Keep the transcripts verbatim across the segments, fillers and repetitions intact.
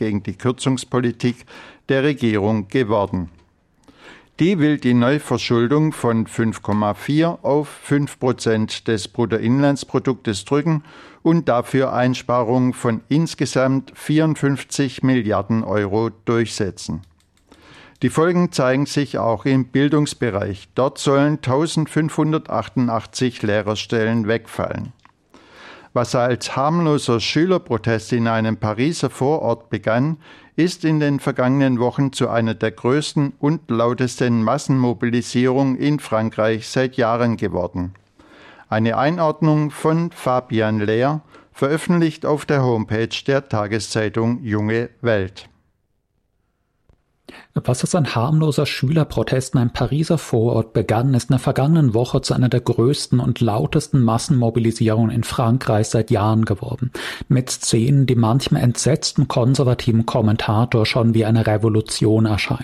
gegen die Kürzungspolitik der Regierung geworden. Die will die Neuverschuldung von fünf Komma vier auf fünf Prozent des Bruttoinlandsproduktes drücken und dafür Einsparungen von insgesamt vierundfünfzig Milliarden Euro durchsetzen. Die Folgen zeigen sich auch im Bildungsbereich. Dort sollen eintausendfünfhundertachtundachtzig Lehrerstellen wegfallen. Was als harmloser Schülerprotest in einem Pariser Vorort begann, ist in den vergangenen Wochen zu einer der größten und lautesten Massenmobilisierungen in Frankreich seit Jahren geworden. Eine Einordnung von Fabian Lehr, veröffentlicht auf der Homepage der Tageszeitung Junge Welt. Was als ein harmloser Schülerprotest in einem Pariser Vorort begann, ist in der vergangenen Woche zu einer der größten und lautesten Massenmobilisierungen in Frankreich seit Jahren geworden. Mit Szenen, die manchem entsetzten konservativen Kommentator schon wie eine Revolution erscheinen.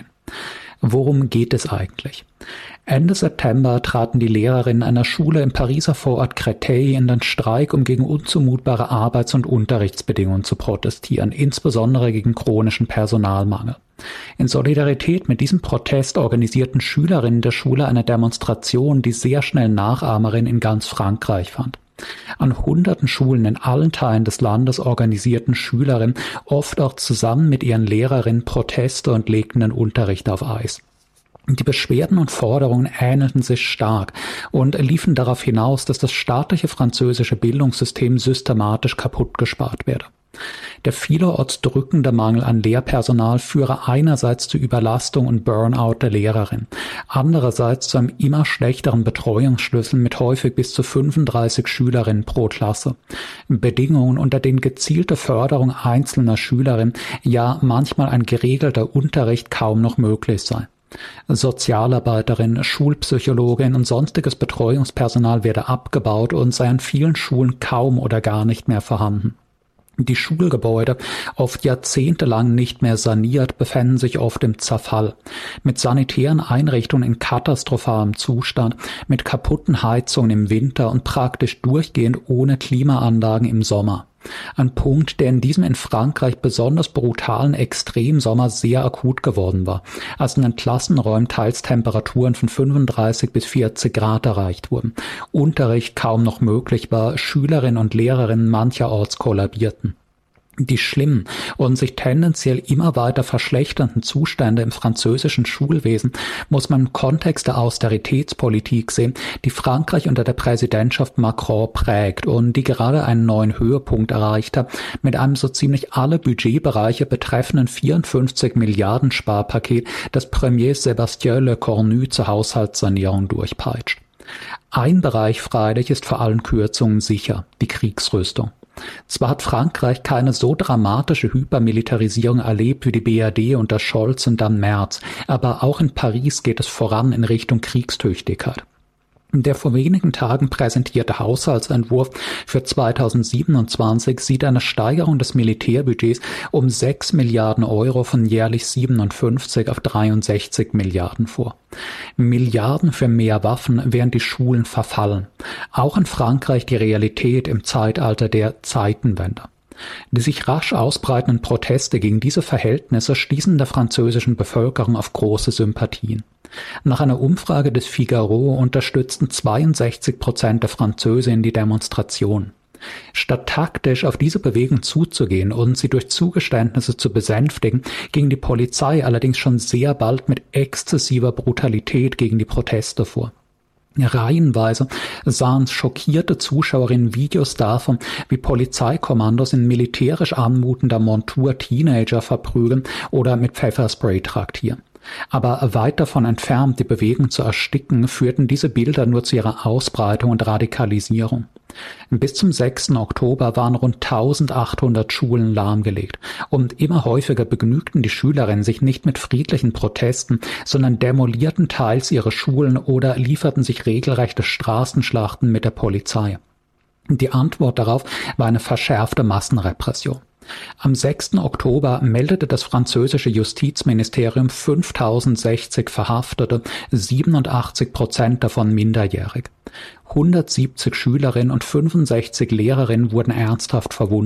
Worum geht es eigentlich? Ende September traten die Lehrerinnen einer Schule im Pariser Vorort Créteil in den Streik, um gegen unzumutbare Arbeits- und Unterrichtsbedingungen zu protestieren, insbesondere gegen chronischen Personalmangel. In Solidarität mit diesem Protest organisierten Schülerinnen der Schule eine Demonstration, die sehr schnell Nachahmerinnen in ganz Frankreich fand. An hunderten Schulen in allen Teilen des Landes organisierten Schülerinnen, oft auch zusammen mit ihren Lehrerinnen, Proteste und legten den Unterricht auf Eis. Die Beschwerden und Forderungen ähnelten sich stark und liefen darauf hinaus, dass das staatliche französische Bildungssystem systematisch kaputtgespart werde. Der vielerorts drückende Mangel an Lehrpersonal führe einerseits zu Überlastung und Burnout der Lehrerin, andererseits zu einem immer schlechteren Betreuungsschlüssel mit häufig bis zu fünfunddreißig Schülerinnen pro Klasse. Bedingungen, unter denen gezielte Förderung einzelner Schülerinnen, ja manchmal ein geregelter Unterricht kaum noch möglich sei. Sozialarbeiterin, Schulpsychologin und sonstiges Betreuungspersonal werde abgebaut und sei an vielen Schulen kaum oder gar nicht mehr vorhanden. Die Schulgebäude, oft jahrzehntelang nicht mehr saniert, befänden sich oft im Zerfall. Mit sanitären Einrichtungen in katastrophalem Zustand, mit kaputten Heizungen im Winter und praktisch durchgehend ohne Klimaanlagen im Sommer. Ein Punkt, der in diesem in Frankreich besonders brutalen Extremsommer sehr akut geworden war, als in den Klassenräumen teils Temperaturen von fünfunddreißig bis vierzig Grad erreicht wurden, Unterricht kaum noch möglich war, Schülerinnen und Lehrerinnen mancherorts kollabierten. Die schlimmen und sich tendenziell immer weiter verschlechternden Zustände im französischen Schulwesen muss man im Kontext der Austeritätspolitik sehen, die Frankreich unter der Präsidentschaft Macron prägt und die gerade einen neuen Höhepunkt erreicht hat, mit einem so ziemlich alle Budgetbereiche betreffenden vierundfünfzig Milliarden Sparpaket, das Premier Sébastien Lecornu zur Haushaltssanierung durchpeitscht. Ein Bereich freilich ist vor allen Kürzungen sicher, die Kriegsrüstung. Zwar hat Frankreich keine so dramatische Hypermilitarisierung erlebt wie die B R D unter Scholz und dann Merz, aber auch in Paris geht es voran in Richtung Kriegstüchtigkeit. Der vor wenigen Tagen präsentierte Haushaltsentwurf für zweitausendsiebenundzwanzig sieht eine Steigerung des Militärbudgets um sechs Milliarden Euro von jährlich siebenundfünfzig auf dreiundsechzig Milliarden vor. Milliarden für mehr Waffen, während die Schulen verfallen. Auch in Frankreich die Realität im Zeitalter der Zeitenwende. Die sich rasch ausbreitenden Proteste gegen diese Verhältnisse stießen in der französischen Bevölkerung auf große Sympathien. Nach einer Umfrage des Figaro unterstützten zweiundsechzig Prozent der Französinnen die Demonstration. Statt taktisch auf diese Bewegung zuzugehen und sie durch Zugeständnisse zu besänftigen, ging die Polizei allerdings schon sehr bald mit exzessiver Brutalität gegen die Proteste vor. Reihenweise sahen schockierte Zuschauerinnen Videos davon, wie Polizeikommandos in militärisch anmutender Montur Teenager verprügeln oder mit Pfefferspray traktieren. Aber weit davon entfernt, die Bewegung zu ersticken, führten diese Bilder nur zu ihrer Ausbreitung und Radikalisierung. Bis zum sechsten Oktober waren rund eintausendachthundert Schulen lahmgelegt und immer häufiger begnügten die Schülerinnen sich nicht mit friedlichen Protesten, sondern demolierten teils ihre Schulen oder lieferten sich regelrechte Straßenschlachten mit der Polizei. Die Antwort darauf war eine verschärfte Massenrepression. Am sechsten Oktober meldete das französische Justizministerium fünftausendsechzig Verhaftete, siebenundachtzig Prozent davon minderjährig. hundertsiebzig Schülerinnen und fünfundsechzig Lehrerinnen wurden ernsthaft verwundet.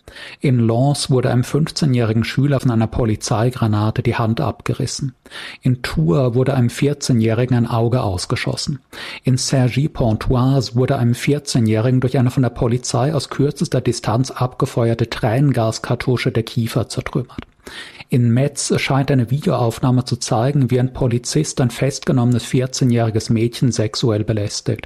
In Lens wurde einem fünfzehnjährigen Schüler von einer Polizeigranate die Hand abgerissen. In Tours wurde einem vierzehnjährigen ein Auge ausgeschossen. In Cergy-Pontoise wurde einem vierzehnjährigen durch eine von der Polizei aus kürzester Distanz abgefeuerte Tränengaskartusche der Kiefer zertrümmert. In Metz scheint eine Videoaufnahme zu zeigen, wie ein Polizist ein festgenommenes vierzehnjähriges Mädchen sexuell belästigt.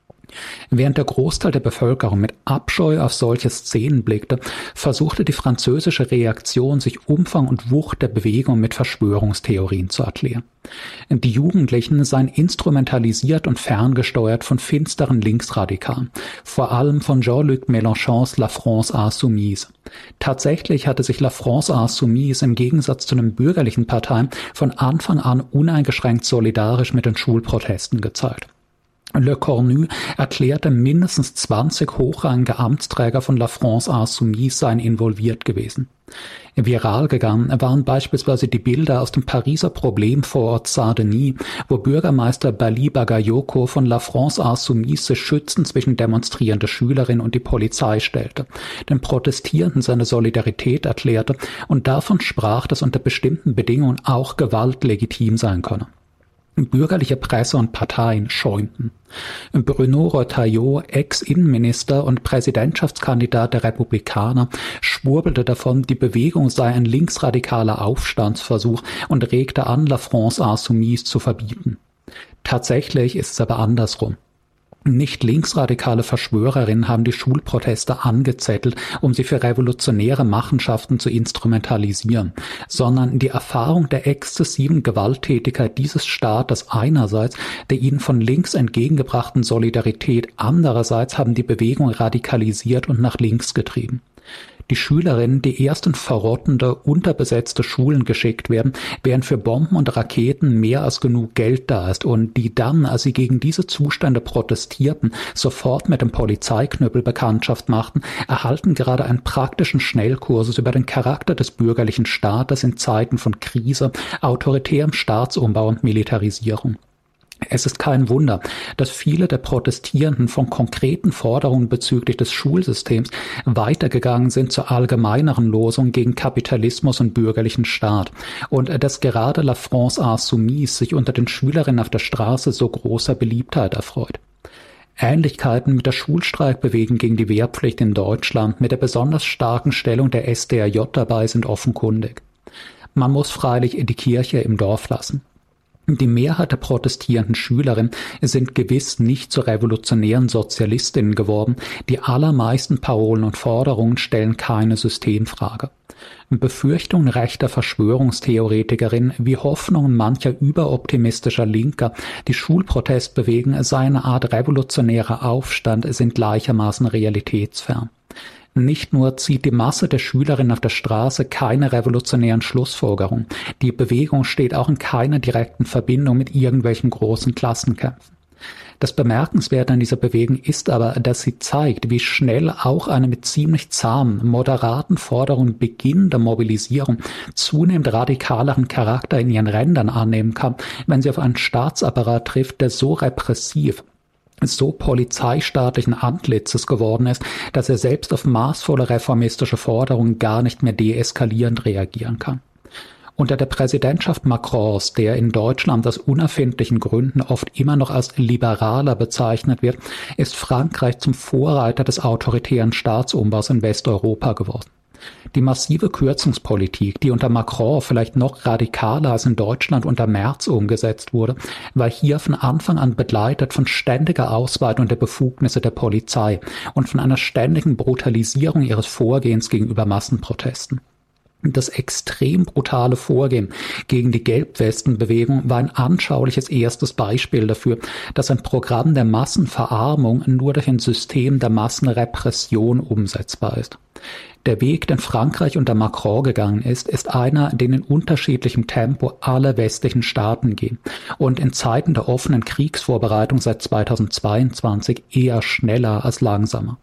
Während der Großteil der Bevölkerung mit Abscheu auf solche Szenen blickte, versuchte die französische Reaktion, sich Umfang und Wucht der Bewegung mit Verschwörungstheorien zu erklären. Die Jugendlichen seien instrumentalisiert und ferngesteuert von finsteren Linksradikalen, vor allem von Jean-Luc Mélenchons La France Insoumise. Tatsächlich hatte sich La France Insoumise im Gegensatz zu den bürgerlichen Parteien von Anfang an uneingeschränkt solidarisch mit den Schulprotesten gezeigt. Le Cornu erklärte, mindestens zwanzig hochrangige Amtsträger von La France Insoumise seien involviert gewesen. Viral gegangen waren beispielsweise die Bilder aus dem Pariser Problemvorort Saint-Denis, wo Bürgermeister Bali Bagayoko von La France Insoumise Schützen zwischen demonstrierende Schülerinnen und die Polizei stellte, den Protestierenden seine Solidarität erklärte und davon sprach, dass unter bestimmten Bedingungen auch Gewalt legitim sein könne. Bürgerliche Presse und Parteien schäumten. Bruno Retailleau, Ex-Innenminister und Präsidentschaftskandidat der Republikaner, schwurbelte davon, die Bewegung sei ein linksradikaler Aufstandsversuch und regte an, La France Insoumise zu verbieten. Tatsächlich ist es aber andersrum. Nicht linksradikale Verschwörerinnen haben die Schulproteste angezettelt, um sie für revolutionäre Machenschaften zu instrumentalisieren, sondern die Erfahrung der exzessiven Gewalttätigkeit dieses Staates einerseits, der ihnen von links entgegengebrachten Solidarität andererseits haben die Bewegung radikalisiert und nach links getrieben. Die Schülerinnen, die erst in verrottende, unterbesetzte Schulen geschickt werden, während für Bomben und Raketen mehr als genug Geld da ist und die dann, als sie gegen diese Zustände protestierten, sofort mit dem Polizeiknüppel Bekanntschaft machten, erhalten gerade einen praktischen Schnellkurs über den Charakter des bürgerlichen Staates in Zeiten von Krise, autoritärem Staatsumbau und Militarisierung. Es ist kein Wunder, dass viele der Protestierenden von konkreten Forderungen bezüglich des Schulsystems weitergegangen sind zur allgemeineren Losung gegen Kapitalismus und bürgerlichen Staat und dass gerade La France Insoumise sich unter den Schülerinnen auf der Straße so großer Beliebtheit erfreut. Ähnlichkeiten mit der Schulstreikbewegung gegen die Wehrpflicht in Deutschland, mit der besonders starken Stellung der S D R J dabei, sind offenkundig. Man muss freilich die Kirche im Dorf lassen. Die Mehrheit der protestierenden Schülerinnen sind gewiss nicht zu revolutionären Sozialistinnen geworden. Die allermeisten Parolen und Forderungen stellen keine Systemfrage. Befürchtungen rechter Verschwörungstheoretikerinnen wie Hoffnungen mancher überoptimistischer Linker, die Schulprotestbewegung sei eine Art revolutionärer Aufstand, sind gleichermaßen realitätsfern. Nicht nur zieht die Masse der Schülerinnen auf der Straße keine revolutionären Schlussfolgerungen, die Bewegung steht auch in keiner direkten Verbindung mit irgendwelchen großen Klassenkämpfen. Das Bemerkenswerte an dieser Bewegung ist aber, dass sie zeigt, wie schnell auch eine mit ziemlich zahmen, moderaten Forderungen beginnende Mobilisierung zunehmend radikaleren Charakter in ihren Rändern annehmen kann, wenn sie auf einen Staatsapparat trifft, der so repressiv, so polizeistaatlichen Antlitzes geworden ist, dass er selbst auf maßvolle reformistische Forderungen gar nicht mehr deeskalierend reagieren kann. Unter der Präsidentschaft Macrons, der in Deutschland aus unerfindlichen Gründen oft immer noch als Liberaler bezeichnet wird, ist Frankreich zum Vorreiter des autoritären Staatsumbaus in Westeuropa geworden. Die massive Kürzungspolitik, die unter Macron vielleicht noch radikaler als in Deutschland unter Merz umgesetzt wurde, war hier von Anfang an begleitet von ständiger Ausweitung der Befugnisse der Polizei und von einer ständigen Brutalisierung ihres Vorgehens gegenüber Massenprotesten. Das extrem brutale Vorgehen gegen die Gelbwestenbewegung war ein anschauliches erstes Beispiel dafür, dass ein Programm der Massenverarmung nur durch ein System der Massenrepression umsetzbar ist. Der Weg, den Frankreich unter Macron gegangen ist, ist einer, den in unterschiedlichem Tempo alle westlichen Staaten gehen und in Zeiten der offenen Kriegsvorbereitung seit zweitausendzweiundzwanzig eher schneller als langsamer.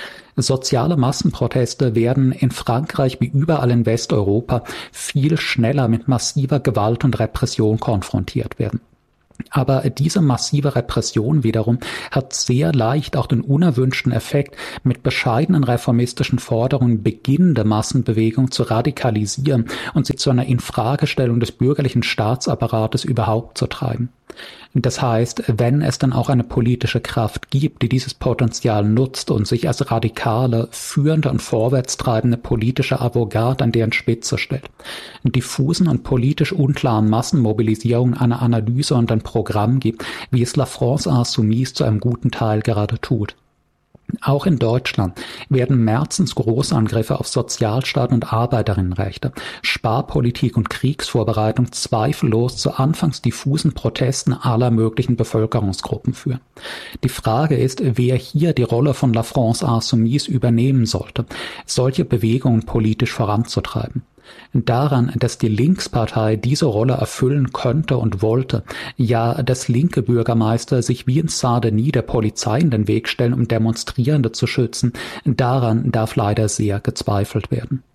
Soziale Massenproteste werden in Frankreich wie überall in Westeuropa viel schneller mit massiver Gewalt und Repression konfrontiert werden. Aber diese massive Repression wiederum hat sehr leicht auch den unerwünschten Effekt, mit bescheidenen reformistischen Forderungen beginnende Massenbewegung zu radikalisieren und sie zu einer Infragestellung des bürgerlichen Staatsapparates überhaupt zu treiben. Das heißt, wenn es dann auch eine politische Kraft gibt, die dieses Potenzial nutzt und sich als radikale, führende und vorwärtstreibende politische Avantgarde an deren Spitze stellt, diffusen und politisch unklaren Massenmobilisierungen eine Analyse und ein Programm gibt, wie es La France Insoumise zu einem guten Teil gerade tut. Auch in Deutschland werden Merzens Großangriffe auf Sozialstaat und Arbeiterinnenrechte, Sparpolitik und Kriegsvorbereitung zweifellos zu anfangs diffusen Protesten aller möglichen Bevölkerungsgruppen führen. Die Frage ist, wer hier die Rolle von La France Insoumise übernehmen sollte, solche Bewegungen politisch voranzutreiben. Daran, dass die Linkspartei diese Rolle erfüllen könnte und wollte, ja, dass linke Bürgermeister sich wie in Saint-Denis der Polizei in den Weg stellen, um Demonstrierende zu schützen, daran darf leider sehr gezweifelt werden.